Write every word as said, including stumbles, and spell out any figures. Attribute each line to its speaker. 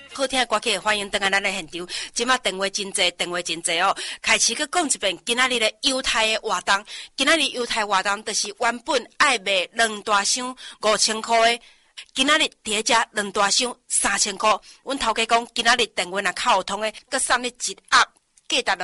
Speaker 1: 好听的歌曲，欢迎登来咱的现场。即马电话真济，电话真济哦。开始去讲一遍，今仔日的犹太的活动，今仔日犹太活动就是原本爱卖两大箱五千块的，今仔日伫遮两大箱三千块。阮头家讲，今仔日电话若较有通的，佮送你一盒价值